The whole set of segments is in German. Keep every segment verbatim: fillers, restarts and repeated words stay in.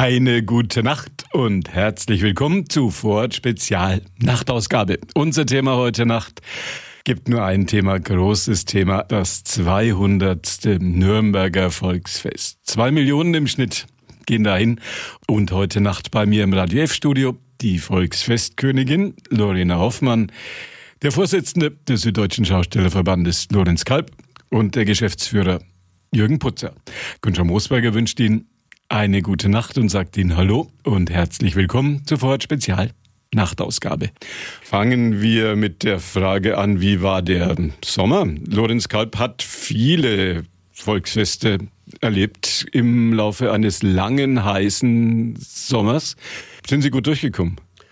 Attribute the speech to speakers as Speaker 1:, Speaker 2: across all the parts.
Speaker 1: Eine gute Nacht und herzlich willkommen zu Vorort Spezial Nachtausgabe. Unser Thema heute Nacht gibt nur ein Thema, großes Thema, das zweihundertste Nürnberger Volksfest. Zwei Millionen im Schnitt gehen dahin und heute Nacht bei mir im Radio F-Studio die Volksfestkönigin Lorena Hoffmann, der Vorsitzende des Süddeutschen Schaustellerverbandes Lorenz Kalb und der Geschäftsführer Jürgen Putzer. Günther Moosberger wünscht Ihnen eine gute Nacht und sagt Ihnen Hallo und herzlich willkommen zur Vorort Spezial Nachtausgabe. Fangen wir mit der Frage an, wie war der Sommer? Lorenz Kalb hat viele Volksfeste erlebt im Laufe eines langen, heißen Sommers. Sind Sie gut durchgekommen?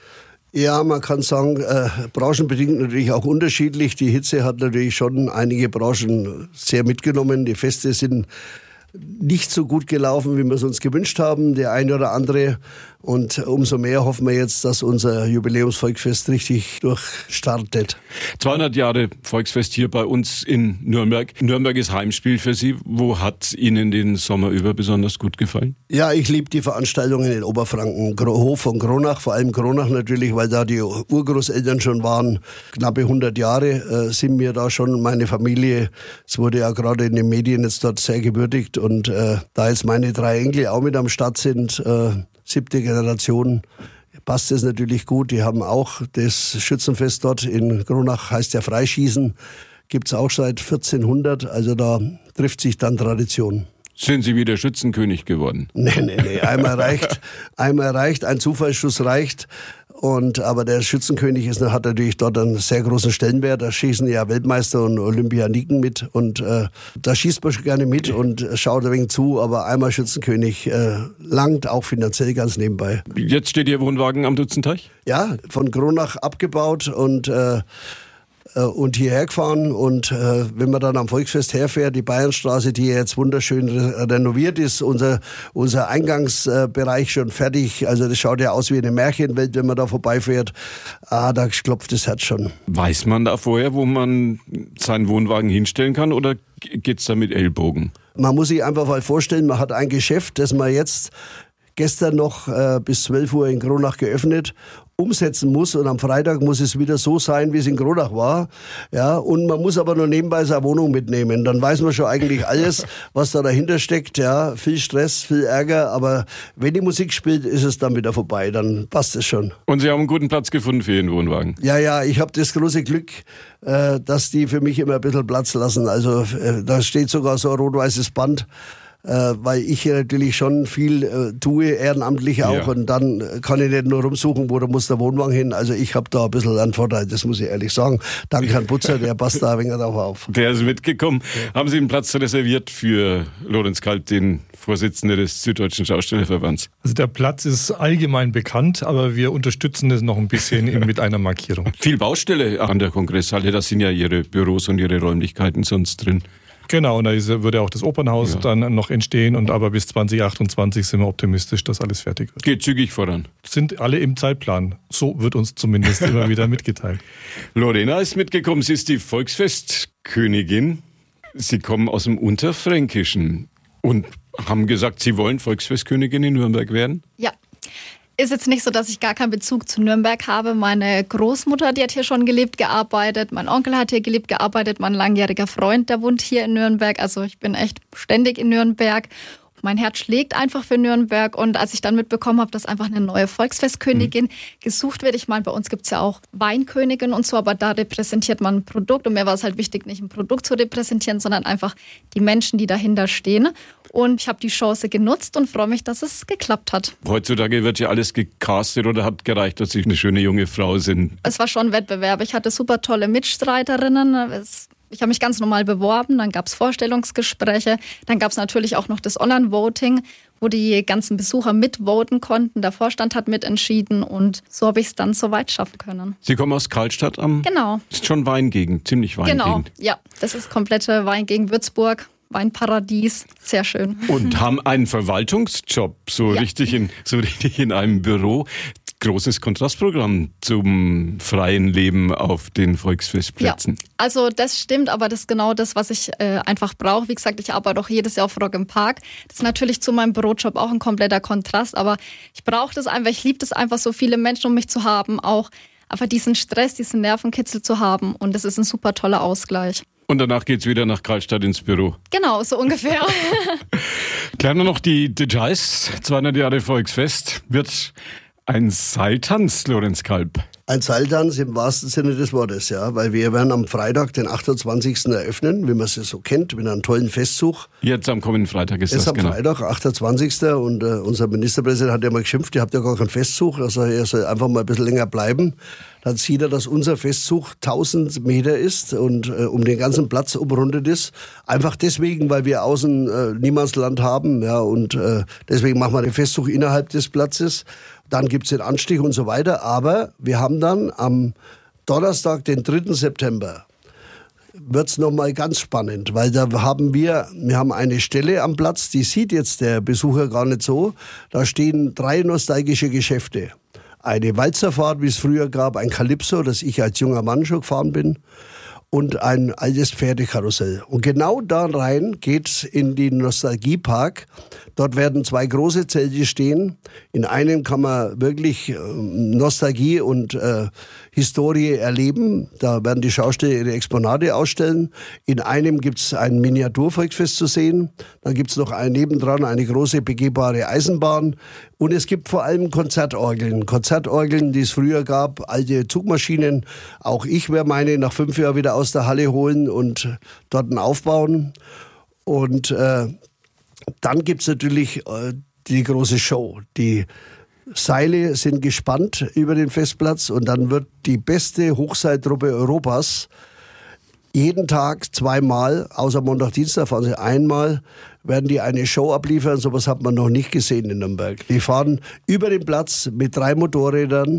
Speaker 2: Ja, man kann sagen, äh, branchenbedingt natürlich auch unterschiedlich. Die Hitze hat natürlich schon einige Branchen sehr mitgenommen. Die Feste sind nicht so gut gelaufen, wie wir es uns gewünscht haben, der eine oder andere. Und umso mehr hoffen wir jetzt, dass unser Jubiläumsvolksfest richtig durchstartet.
Speaker 1: zweihundert Jahre Volksfest hier bei uns in Nürnberg. Nürnberg ist Heimspiel für Sie. Wo hat Ihnen den Sommer über besonders gut gefallen?
Speaker 2: Ja, ich liebe die Veranstaltungen in Oberfranken. Hof von Kronach, vor allem Kronach natürlich, weil da die Urgroßeltern schon waren. Knappe hundert Jahre äh, sind wir da schon, meine Familie. Es wurde ja gerade in den Medien jetzt dort sehr gewürdigt. Und äh, da jetzt meine drei Enkel auch mit am Start sind, äh, siebte Generation, passt es natürlich gut. Die haben auch das Schützenfest dort in Kronach, heißt ja Freischießen, gibt es auch seit vierzehnhundert, also da trifft sich dann Tradition.
Speaker 1: Sind Sie wieder Schützenkönig geworden?
Speaker 2: Nee, nee, nee, einmal reicht, einmal reicht, ein Zufallsschuss reicht. Und, aber der Schützenkönig ist, hat natürlich dort einen sehr großen Stellenwert. Da schießen ja Weltmeister und Olympianiken mit. Und äh, da schießt man schon gerne mit und schaut ein wenig zu. Aber einmal Schützenkönig äh, langt auch finanziell ganz nebenbei.
Speaker 1: Jetzt steht Ihr Wohnwagen am Dutzenteich?
Speaker 2: Ja, von Kronach abgebaut und äh, und hierher gefahren. Und äh, wenn man dann am Volksfest herfährt, die Bayernstraße, die jetzt wunderschön re- renoviert ist, unser, unser Eingangsbereich schon fertig. Also das schaut ja aus wie eine Märchenwelt, wenn man da vorbeifährt. Ah, da klopft das Herz schon.
Speaker 1: Weiß man da vorher, wo man seinen Wohnwagen hinstellen kann, oder geht's da mit Ellbogen?
Speaker 2: Man muss sich einfach mal vorstellen, man hat ein Geschäft, das man jetzt gestern noch äh, bis zwölf Uhr in Kronach geöffnet, umsetzen muss, und am Freitag muss es wieder so sein, wie es in Kronach war. Ja, und man muss aber nur nebenbei seine Wohnung mitnehmen. Dann weiß man schon eigentlich alles, was da dahinter steckt. Ja, viel Stress, viel Ärger, aber wenn die Musik spielt, ist es dann wieder vorbei. Dann passt es schon.
Speaker 1: Und Sie haben einen guten Platz gefunden für Ihren Wohnwagen?
Speaker 2: Ja, ja, ich habe das große Glück, äh, dass die für mich immer ein bisschen Platz lassen. Also äh, da steht sogar so ein rot-weißes Band, Äh, weil ich hier natürlich schon viel äh, tue, ehrenamtlich auch, ja. Und dann kann ich nicht nur rumsuchen, wo da muss der Wohnwagen hin. Also ich habe da ein bisschen einen Vorteil, das muss ich ehrlich sagen. Danke Herrn Putzer, der passt da ein wenig drauf auf.
Speaker 1: Der ist mitgekommen. Ja. Haben Sie einen Platz reserviert für Lorenz Kalb, den Vorsitzenden des Süddeutschen Schaustellerverbands?
Speaker 3: Also der Platz ist allgemein bekannt, aber wir unterstützen es noch ein bisschen mit einer Markierung.
Speaker 1: Viel Baustelle an der Kongresshalle, da sind ja Ihre Büros und Ihre Räumlichkeiten sonst drin.
Speaker 3: Genau, und da ist, würde auch das Opernhaus ja. dann noch entstehen, und aber bis zwanzig achtundzwanzig sind wir optimistisch, dass alles fertig wird.
Speaker 1: Geht zügig voran.
Speaker 3: Sind alle im Zeitplan. So wird uns zumindest immer wieder mitgeteilt.
Speaker 1: Lorena ist mitgekommen, sie ist die Volksfestkönigin. Sie kommen aus dem Unterfränkischen und haben gesagt, Sie wollen Volksfestkönigin in Nürnberg werden?
Speaker 4: Ja. Ist jetzt nicht so, dass ich gar keinen Bezug zu Nürnberg habe. Meine Großmutter, die hat hier schon gelebt, gearbeitet. Mein Onkel hat hier gelebt, gearbeitet. Mein langjähriger Freund, der wohnt hier in Nürnberg. Also ich bin echt ständig in Nürnberg. Mein Herz schlägt einfach für Nürnberg, und als ich dann mitbekommen habe, dass einfach eine neue Volksfestkönigin mhm. gesucht wird, ich meine, bei uns gibt es ja auch Weinkönigin und so, aber da repräsentiert man ein Produkt, und mir war es halt wichtig, nicht ein Produkt zu repräsentieren, sondern einfach die Menschen, die dahinter stehen. Und ich habe die Chance genutzt und freue mich, dass es geklappt hat.
Speaker 1: Heutzutage wird ja alles gecastet, oder hat gereicht, dass Sie eine schöne junge Frau sind?
Speaker 4: Es war schon ein Wettbewerb. Ich hatte super tolle Mitstreiterinnen. Es Ich habe mich ganz normal beworben, dann gab es Vorstellungsgespräche, dann gab es natürlich auch noch das Online-Voting, wo die ganzen Besucher mitvoten konnten. Der Vorstand hat mitentschieden, und so habe ich es dann so weit schaffen können.
Speaker 1: Sie kommen aus Karlstadt am...
Speaker 4: Genau.
Speaker 1: Ist schon Weingegend, ziemlich Weingegend.
Speaker 4: Genau, ja, das ist komplette Weingegend Würzburg. Weinparadies, sehr schön.
Speaker 1: Und haben einen Verwaltungsjob, so, ja. richtig in, so richtig in einem Büro. großes Kontrastprogramm zum freien Leben auf den Volksfestplätzen.
Speaker 4: Ja, also das stimmt, aber das ist genau das, was ich äh, einfach brauche. Wie gesagt, ich arbeite auch jedes Jahr auf Rock im Park. Das ist natürlich zu meinem Bürojob auch ein kompletter Kontrast, aber ich brauche das einfach, ich liebe das einfach, so viele Menschen um mich zu haben, auch einfach diesen Stress, diesen Nervenkitzel zu haben, und das ist ein super toller Ausgleich.
Speaker 1: Und danach geht's wieder nach Karlstadt ins Büro.
Speaker 4: Genau, so ungefähr.
Speaker 1: Klären wir noch die Details. zweihundert Jahre Volksfest. Wird ein Seiltanz, Lorenz Kalb.
Speaker 2: Ein Seiltanz im wahrsten Sinne des Wortes, ja, weil wir werden am Freitag, den achtundzwanzigsten eröffnen, wie man es so kennt, mit einem tollen Festzug.
Speaker 1: Jetzt am kommenden Freitag ist
Speaker 2: Jetzt
Speaker 1: das,
Speaker 2: am
Speaker 1: genau.
Speaker 2: Freitag, achtundzwanzigsten Und äh, unser Ministerpräsident hat ja mal geschimpft, ihr habt ja gar keinen Festzug, also er soll einfach mal ein bisschen länger bleiben. Dann sieht er, dass unser Festzug tausend Meter ist und äh, um den ganzen Platz umrundet ist. Einfach deswegen, weil wir außen äh, Niemandsland haben, ja, und äh, deswegen machen wir den Festzug innerhalb des Platzes. Dann gibt's den Anstich und so weiter. Aber wir haben dann am Donnerstag, den dritten September, wird's noch mal ganz spannend, weil da haben wir, wir haben eine Stelle am Platz, die sieht jetzt der Besucher gar nicht so. Da stehen drei nostalgische Geschäfte. Eine Walzerfahrt, wie es früher gab, ein Calypso, das ich als junger Mann schon gefahren bin, und ein altes Pferdekarussell. Und genau da rein geht's in den Nostalgiepark. Dort werden zwei große Zelte stehen. In einem kann man wirklich äh, Nostalgie und äh, Historie erleben. Da werden die Schausteller ihre Exponate ausstellen. In einem gibt's ein Miniaturvolksfest zu sehen. Dann gibt's noch ein, nebendran eine große begehbare Eisenbahn. Und es gibt vor allem Konzertorgeln. Konzertorgeln, die es früher gab, alte Zugmaschinen. Auch ich werde meine nach fünf Jahren wieder aus der Halle holen und dort aufbauen. Und äh, dann gibt's natürlich äh, die große Show. Die Seile sind gespannt über den Festplatz und dann wird die beste Hochseiltruppe Europas jeden Tag zweimal, außer Montag, Dienstag fahren sie einmal, werden die eine Show abliefern. Sowas hat man noch nicht gesehen in Nürnberg. Die fahren über den Platz mit drei Motorrädern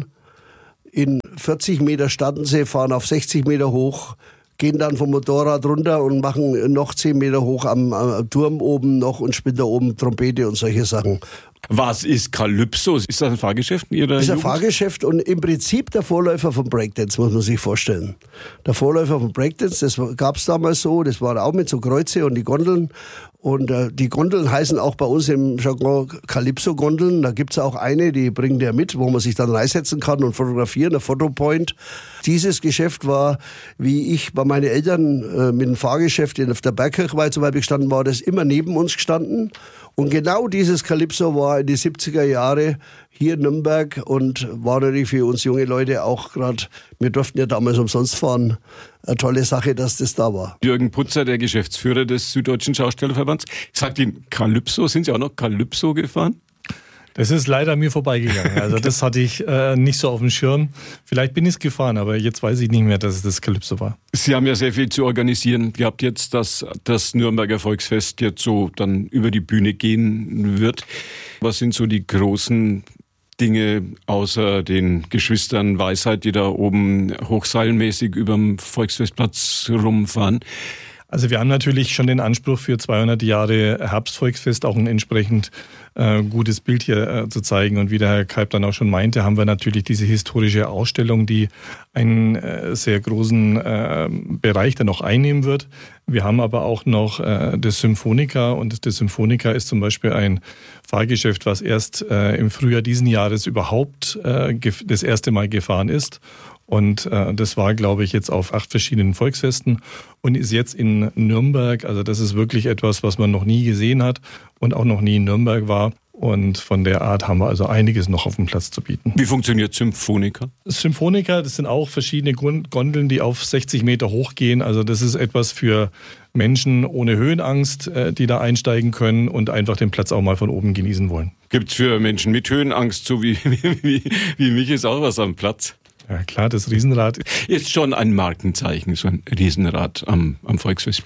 Speaker 2: in vierzig Meter Startensee, fahren auf sechzig Meter hoch, gehen dann vom Motorrad runter und machen noch zehn Meter hoch am, am Turm oben noch und spielen da oben Trompete und solche Sachen.
Speaker 1: Was ist Calypso? Ist das ein Fahrgeschäft in Ihrer
Speaker 2: Das ist ein
Speaker 1: Jugend?
Speaker 2: Fahrgeschäft und im Prinzip der Vorläufer vom Breakdance, muss man sich vorstellen. Der Vorläufer vom Breakdance, das gab es damals so, das war auch mit so Kreuze und die Gondeln. Und äh, die Gondeln heißen auch bei uns im Jargon Calypso-Gondeln. Da gibt's auch eine, die bringt der mit, wo man sich dann reinsetzen kann und fotografieren, ein Fotopoint. Dieses Geschäft war, wie ich bei meinen Eltern äh, mit dem Fahrgeschäft in, auf der Bergkirchweih zum Beispiel gestanden war, das immer neben uns gestanden. Und genau dieses Calypso war in die siebziger Jahre hier in Nürnberg und war natürlich für uns junge Leute auch gerade, wir durften ja damals umsonst fahren, eine tolle Sache, dass das da war.
Speaker 1: Jürgen Putzer, der Geschäftsführer des Süddeutschen Schaustellerverbands, sagt Ihnen Calypso, sind Sie auch noch Calypso gefahren?
Speaker 3: Das ist leider an mir vorbeigegangen. Also das hatte ich äh, nicht so auf dem Schirm. Vielleicht bin ich es gefahren, aber jetzt weiß ich nicht mehr, dass es das Calypso war.
Speaker 1: Sie haben ja sehr viel zu organisieren gehabt jetzt, dass das Nürnberger Volksfest jetzt so dann über die Bühne gehen wird. Was sind so die großen Dinge außer den Geschwistern Weisheit, die da oben hochseilmäßig überm Volksfestplatz rumfahren?
Speaker 3: Also wir haben natürlich schon den Anspruch für zweihundert Jahre Herbstvolksfest auch ein entsprechend äh, gutes Bild hier äh, zu zeigen. Und wie der Herr Kalb dann auch schon meinte, haben wir natürlich diese historische Ausstellung, die einen äh, sehr großen äh, Bereich dann noch einnehmen wird. Wir haben aber auch noch äh, das Symfonica und das Symfonica ist zum Beispiel ein Fahrgeschäft, was erst äh, im Frühjahr diesen Jahres überhaupt äh, gef- das erste Mal gefahren ist. Und äh, das war, glaube ich, jetzt auf acht verschiedenen Volksfesten und ist jetzt in Nürnberg. Also das ist wirklich etwas, was man noch nie gesehen hat und auch noch nie in Nürnberg war. Und von der Art haben wir also einiges noch auf dem Platz zu bieten.
Speaker 1: Wie funktioniert Symfonica?
Speaker 3: Symfonica, das sind auch verschiedene Gondeln, die auf sechzig Meter hochgehen. Also das ist etwas für Menschen ohne Höhenangst, die da einsteigen können und einfach den Platz auch mal von oben genießen wollen.
Speaker 1: Gibt's für Menschen mit Höhenangst, so wie, wie, wie mich, ist auch was am Platz?
Speaker 3: Ja klar, das Riesenrad
Speaker 1: ist schon ein Markenzeichen, so ein Riesenrad am, am Volksfestplatz.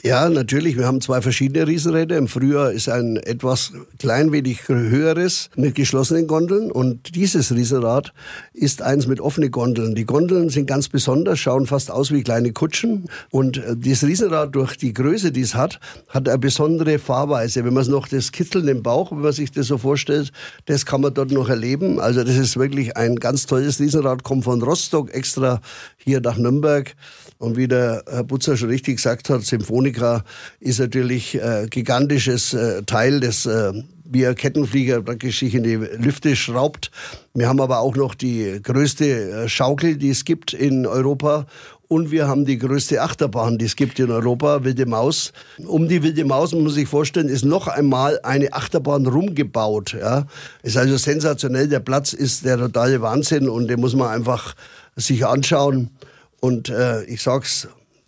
Speaker 2: Ja, natürlich. Wir haben zwei verschiedene Riesenräder. Im Frühjahr ist ein etwas klein wenig höheres mit geschlossenen Gondeln. Und dieses Riesenrad ist eins mit offenen Gondeln. Die Gondeln sind ganz besonders, schauen fast aus wie kleine Kutschen. Und das Riesenrad, durch die Größe, die es hat, hat eine besondere Fahrweise. Wenn man es noch, das Kitzeln im Bauch, wenn man sich das so vorstellt, das kann man dort noch erleben. Also das ist wirklich ein ganz tolles Riesenrad, kommt von Rostock extra hier nach Nürnberg. Und wie der Herr Butzer schon richtig gesagt hat, Symphonica ist natürlich ein gigantisches äh, Teil, das äh, wie ein Kettenflieger praktisch sich in die Lüfte schraubt. Wir haben aber auch noch die größte äh, Schaukel, die es gibt in Europa. Und wir haben die größte Achterbahn, die es gibt in Europa, Wilde Maus. Um die Wilde Maus, muss man sich vorstellen, ist noch einmal eine Achterbahn rumgebaut. Ja. Ist also sensationell. Der Platz ist der totale Wahnsinn und den muss man einfach sich anschauen. Und äh, ich sag's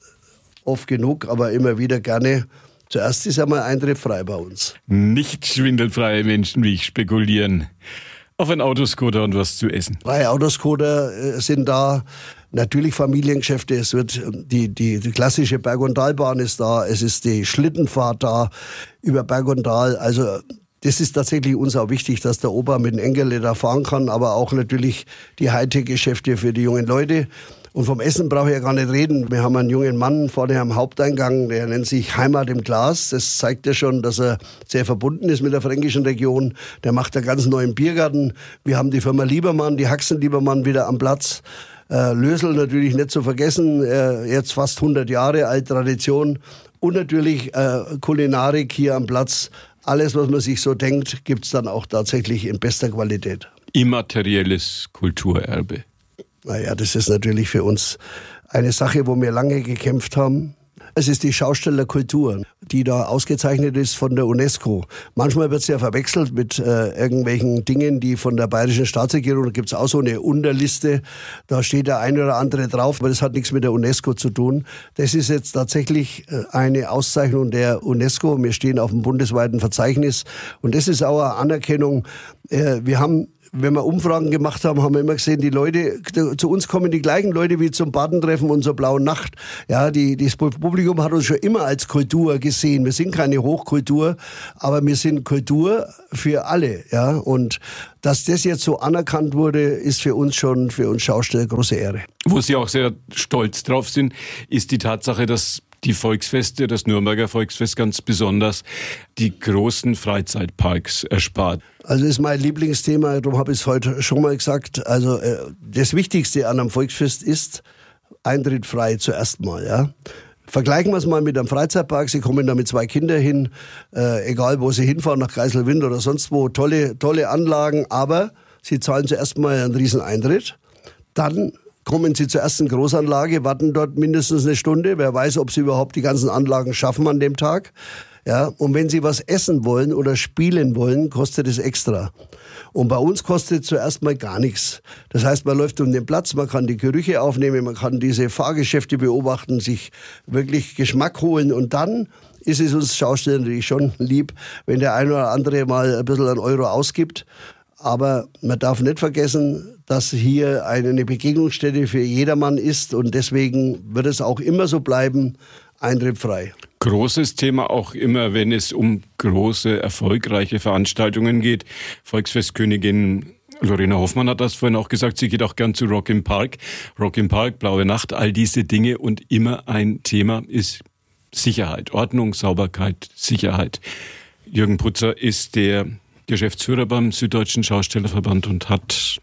Speaker 2: oft genug, aber immer wieder gerne, zuerst ist einmal Eintritt frei bei uns.
Speaker 1: Nicht schwindelfreie Menschen wie ich spekulieren. Auf ein Autoscooter und was zu essen.
Speaker 2: Freie Autoscooter äh, sind da. Natürlich Familiengeschäfte. Es wird die, die, die klassische Berg- und Talbahn ist da. Es ist die Schlittenfahrt da über Berg und Tal. Also das ist tatsächlich uns auch wichtig, dass der Opa mit dem Enkel da fahren kann, aber auch natürlich die Hightech-Geschäfte für die jungen Leute. Und vom Essen brauche ich ja gar nicht reden. Wir haben einen jungen Mann vorne am Haupteingang, der nennt sich Heimat im Glas. Das zeigt ja schon, dass er sehr verbunden ist mit der fränkischen Region. Der macht einen ganz neuen Biergarten. Wir haben die Firma Liebermann, die Haxen Liebermann wieder am Platz. Äh, Lösel natürlich nicht zu vergessen, äh, jetzt fast hundert Jahre alt, Tradition. Und natürlich äh, Kulinarik hier am Platz. Alles, was man sich so denkt, gibt's dann auch tatsächlich in bester Qualität.
Speaker 1: Immaterielles Kulturerbe.
Speaker 2: Naja, das ist natürlich für uns eine Sache, wo wir lange gekämpft haben. Es ist die Schaustellerkultur, die da ausgezeichnet ist von der UNESCO. Manchmal wird es ja verwechselt mit äh, irgendwelchen Dingen, die von der bayerischen Staatsregierung, da gibt es auch so eine Unterliste, da steht der eine oder andere drauf, aber das hat nichts mit der UNESCO zu tun. Das ist jetzt tatsächlich äh, eine Auszeichnung der UNESCO. Wir stehen auf dem bundesweiten Verzeichnis und das ist auch eine Anerkennung. Äh, wir haben Wenn wir Umfragen gemacht haben, haben wir immer gesehen, die Leute, zu uns kommen die gleichen Leute wie zum Badentreffen und zur Blauen Nacht. Ja, die, das Publikum hat uns schon immer als Kultur gesehen. Wir sind keine Hochkultur, aber wir sind Kultur für alle. Ja, und dass das jetzt so anerkannt wurde, ist für uns schon, für uns Schausteller, große Ehre.
Speaker 1: Wo Sie auch sehr stolz drauf sind, ist die Tatsache, dass die Volksfeste, das Nürnberger Volksfest ganz besonders, die großen Freizeitparks erspart.
Speaker 2: Also das ist mein Lieblingsthema, darum habe ich es heute schon mal gesagt. Also äh, das Wichtigste an einem Volksfest ist Eintritt frei zuerst mal. Ja. Vergleichen wir es mal mit einem Freizeitpark. Sie kommen da mit zwei Kindern hin, äh, egal wo Sie hinfahren, nach Geiselwind oder sonst wo, tolle, tolle Anlagen, aber Sie zahlen zuerst mal einen riesen Eintritt. Dann kommen Sie zur ersten Großanlage, warten dort mindestens eine Stunde. Wer weiß, ob Sie überhaupt die ganzen Anlagen schaffen an dem Tag. Ja, und wenn Sie was essen wollen oder spielen wollen, kostet es extra. Und bei uns kostet zuerst mal gar nichts. Das heißt, man läuft um den Platz, man kann die Gerüche aufnehmen, man kann diese Fahrgeschäfte beobachten, sich wirklich Geschmack holen und dann ist es uns Schaustellern natürlich schon lieb, wenn der eine oder andere mal ein bisschen einen Euro ausgibt. Aber man darf nicht vergessen, dass hier eine Begegnungsstätte für jedermann ist und deswegen wird es auch immer so bleiben, Eintritt frei.
Speaker 1: Großes Thema auch immer, wenn es um große, erfolgreiche Veranstaltungen geht. Volksfestkönigin Lorena Hoffmann hat das vorhin auch gesagt, sie geht auch gern zu Rock im Park. Rock im Park, Blaue Nacht, all diese Dinge und immer ein Thema ist Sicherheit, Ordnung, Sauberkeit, Sicherheit. Jürgen Putzer ist der Geschäftsführer beim Süddeutschen Schaustellerverband und hat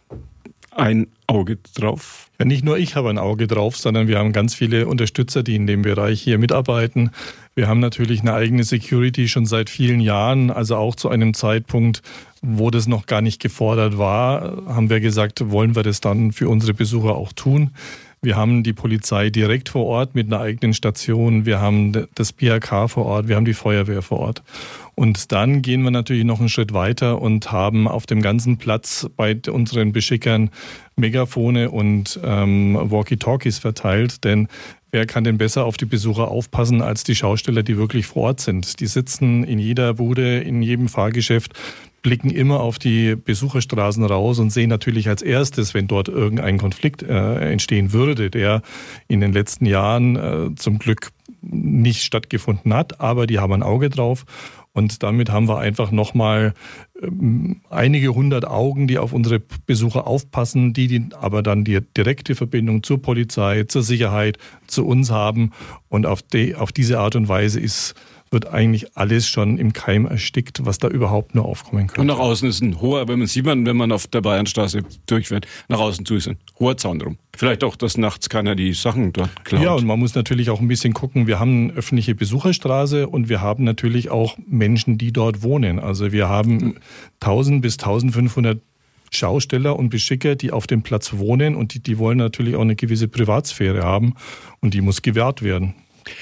Speaker 1: ein Auge drauf.
Speaker 3: Ja, nicht nur ich habe ein Auge drauf, sondern wir haben ganz viele Unterstützer, die in dem Bereich hier mitarbeiten. Wir haben natürlich eine eigene Security schon seit vielen Jahren, also auch zu einem Zeitpunkt, wo das noch gar nicht gefordert war, haben wir gesagt, wollen wir das dann für unsere Besucher auch tun. Wir haben die Polizei direkt vor Ort mit einer eigenen Station, wir haben das B A K vor Ort, wir haben die Feuerwehr vor Ort. Und dann gehen wir natürlich noch einen Schritt weiter und haben auf dem ganzen Platz bei unseren Beschickern Megafone und ähm, Walkie-Talkies verteilt, denn wer kann denn besser auf die Besucher aufpassen als die Schausteller, die wirklich vor Ort sind? Die sitzen in jeder Bude, in jedem Fahrgeschäft, blicken immer auf die Besucherstraßen raus und sehen natürlich als erstes, wenn dort irgendein Konflikt äh, entstehen würde, der in den letzten Jahren äh, zum Glück nicht stattgefunden hat, aber die haben ein Auge drauf. Und damit haben wir einfach nochmal ähm, einige hundert Augen, die auf unsere Besucher aufpassen, die, die aber dann die direkte Verbindung zur Polizei, zur Sicherheit, zu uns haben. Und auf, die, auf diese Art und Weise ist, wird eigentlich alles schon im Keim erstickt, was da überhaupt nur aufkommen könnte.
Speaker 1: Und nach außen ist ein hoher, wenn man sieht man, wenn man auf der Bayernstraße durchfährt, nach außen zu ist ein hoher Zaun drum. Vielleicht auch, dass nachts keiner die Sachen dort klaut.
Speaker 3: Ja, und man muss natürlich auch ein bisschen gucken, wir haben eine öffentliche Besucherstraße und wir haben natürlich auch Menschen, die dort wohnen. Also wir haben tausend bis eintausendfünfhundert Schausteller und Beschicker, die auf dem Platz wohnen und die, die wollen natürlich auch eine gewisse Privatsphäre haben und die muss gewährt werden.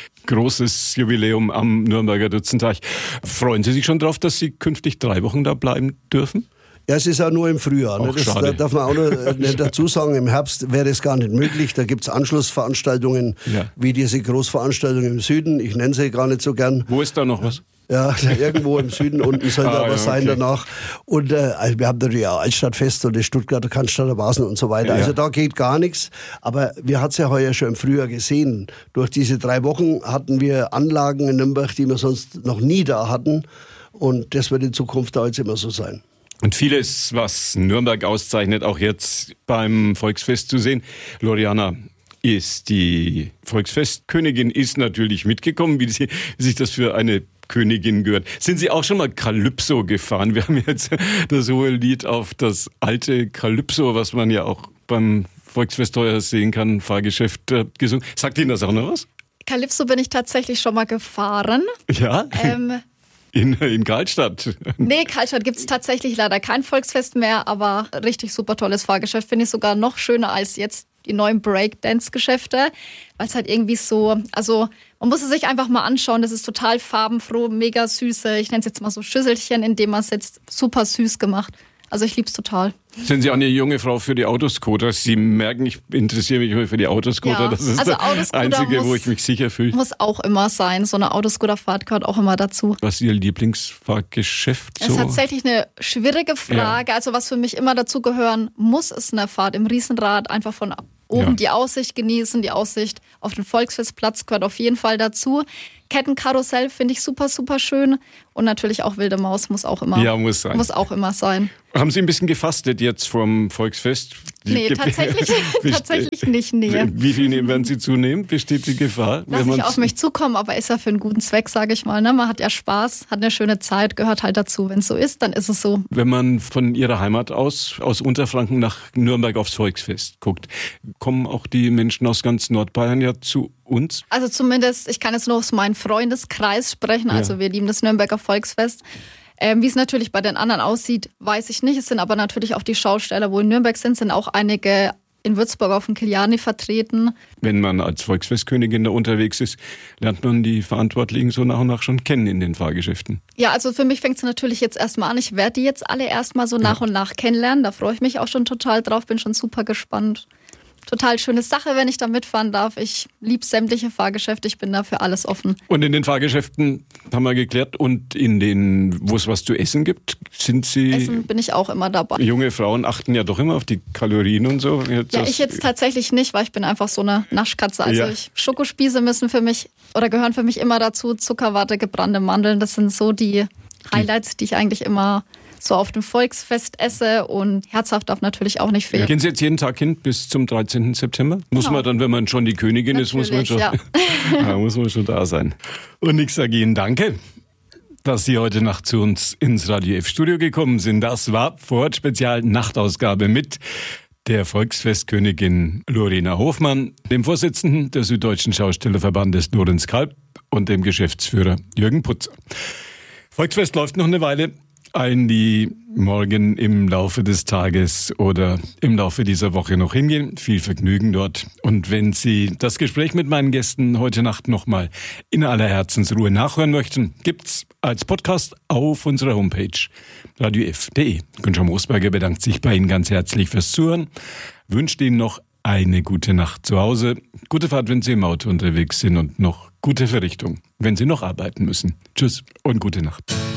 Speaker 1: Großes Jubiläum am Nürnberger Dutzendtag. Freuen Sie sich schon drauf, dass Sie künftig drei Wochen da bleiben dürfen?
Speaker 2: Ja, es ist auch nur im Frühjahr. Ne? Das da darf man auch noch nicht dazu sagen. Im Herbst wäre es gar nicht möglich. Da gibt es Anschlussveranstaltungen, ja. wie diese Großveranstaltungen im Süden. Ich nenne sie gar nicht so gern.
Speaker 1: Wo ist da noch was?
Speaker 2: Ja, irgendwo im Süden unten soll da ah, was ja, okay. sein danach. Und äh, also wir haben natürlich auch Altstadtfest und das Stuttgarter Cannstatter Basen und so weiter. Ja. Also da geht gar nichts. Aber wir hatten es ja heuer schon im Frühjahr gesehen. Durch diese drei Wochen hatten wir Anlagen in Nürnberg, die wir sonst noch nie da hatten. Und das wird in Zukunft da jetzt immer so sein.
Speaker 1: Und vieles, was Nürnberg auszeichnet, auch jetzt beim Volksfest zu sehen. Loriana ist die Volksfestkönigin, ist natürlich mitgekommen, wie, sie, wie sich das für eine Königin gehört. Sind Sie auch schon mal Calypso gefahren? Wir haben jetzt das hohe Lied auf das alte Calypso, was man ja auch beim Volksfest teuer sehen kann, Fahrgeschäft äh, gesungen. Sagt Ihnen das auch noch was?
Speaker 4: Calypso bin ich tatsächlich schon mal gefahren.
Speaker 1: Ja? Ähm, in, in Karlstadt?
Speaker 4: Nee, Karlstadt gibt es tatsächlich leider kein Volksfest mehr, aber richtig super tolles Fahrgeschäft. Finde ich sogar noch schöner als jetzt die neuen Breakdance-Geschäfte, weil es halt irgendwie so, also man muss es sich einfach mal anschauen, das ist total farbenfroh, mega süße, ich nenne es jetzt mal so Schüsselchen, in dem man es jetzt super süß gemacht. Also ich liebe es total.
Speaker 1: Sind Sie auch eine junge Frau für die Autoscooter? Sie merken, ich interessiere mich immer für die Autoscooter. Ja, das ist also das Einzige, muss, wo ich mich sicher fühle.
Speaker 4: Muss auch immer sein. So eine Autoscooterfahrt gehört auch immer dazu.
Speaker 1: Was ist Ihr Lieblingsfahrgeschäft?
Speaker 4: Das so? ist tatsächlich eine schwierige Frage. Ja. Also was für mich immer dazu gehören muss, ist eine Fahrt im Riesenrad. Einfach von oben ja. die Aussicht genießen. Die Aussicht auf den Volksfestplatz gehört auf jeden Fall dazu. Kettenkarussell finde ich super, super schön. Und natürlich auch Wilde Maus muss auch immer,
Speaker 1: ja, muss sein.
Speaker 4: Muss auch immer sein.
Speaker 1: Haben Sie ein bisschen gefastet jetzt vom Volksfest?
Speaker 4: Nee, tatsächlich, tatsächlich nicht. Nee.
Speaker 1: Wie viel werden Sie zunehmen? Besteht die Gefahr?
Speaker 4: Lass ich auf mich zukommen, aber ist ja für einen guten Zweck, sage ich mal. Ne? Man hat ja Spaß, hat eine schöne Zeit, gehört halt dazu. Wenn es so ist, dann ist es so.
Speaker 1: Wenn man von Ihrer Heimat aus, aus Unterfranken nach Nürnberg aufs Volksfest guckt, kommen auch die Menschen aus ganz Nordbayern ja zu uns?
Speaker 4: Also zumindest, ich kann jetzt nur aus meinem Freundeskreis sprechen, also ja. wir lieben das Nürnberger Volksfest. Ähm, wie es natürlich bei den anderen aussieht, weiß ich nicht. Es sind aber natürlich auch die Schausteller, wo in Nürnberg sind, sind auch einige in Würzburg auf dem Kiliani vertreten.
Speaker 1: Wenn man als Volksfestkönigin da unterwegs ist, lernt man die Verantwortlichen so nach und nach schon kennen in den Fahrgeschäften.
Speaker 4: Ja, also für mich fängt es natürlich jetzt erstmal an. Ich werde die jetzt alle erstmal so nach ja. und nach kennenlernen. Da freue ich mich auch schon total drauf, bin schon super gespannt. Total schöne Sache, wenn ich da mitfahren darf. Ich liebe sämtliche Fahrgeschäfte, ich bin da für alles offen.
Speaker 1: Und in den Fahrgeschäften haben wir geklärt und in den, wo es was zu essen gibt, sind Sie...
Speaker 4: Essen bin ich auch immer dabei.
Speaker 1: Junge Frauen achten ja doch immer auf die Kalorien und so.
Speaker 4: Jetzt ja, ich jetzt tatsächlich nicht, weil ich bin einfach so eine Naschkatze. Also ja. ich, Schokospieße müssen für mich oder gehören für mich immer dazu. Zuckerwatte, gebrannte Mandeln, das sind so die Highlights, die ich eigentlich immer... so auf dem Volksfest esse und herzhaft darf natürlich auch nicht fehlen.
Speaker 1: Gehen Sie jetzt jeden Tag hin bis zum dreizehnten September? Muss genau. man dann, wenn man schon die Königin natürlich, ist, muss man schon, ja. ja, muss man schon da sein. Und ich sage Ihnen danke, dass Sie heute Nacht zu uns ins Radio F-Studio gekommen sind. Das war Vorort Spezial Nachtausgabe mit der Volksfestkönigin Lorena Hofmann, dem Vorsitzenden des Süddeutschen Schaustellerverbandes Lorenz Kalb und dem Geschäftsführer Jürgen Putzer. Volksfest läuft noch eine Weile. Allen, die morgen im Laufe des Tages oder im Laufe dieser Woche noch hingehen, viel Vergnügen dort. Und wenn Sie das Gespräch mit meinen Gästen heute Nacht nochmal in aller Herzensruhe nachhören möchten, gibt's als Podcast auf unserer Homepage radio f punkt de. Günther Moosberger bedankt sich bei Ihnen ganz herzlich fürs Zuhören, wünscht Ihnen noch eine gute Nacht zu Hause, gute Fahrt, wenn Sie im Auto unterwegs sind und noch gute Verrichtung, wenn Sie noch arbeiten müssen. Tschüss und gute Nacht.